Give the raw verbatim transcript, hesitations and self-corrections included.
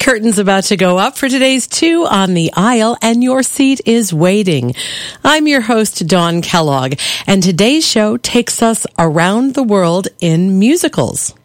Curtain's about to go up for today's Two on the Aisle, and your seat is waiting. I'm your host, Dawn Kellogg, and today's show takes us around the world in musicals.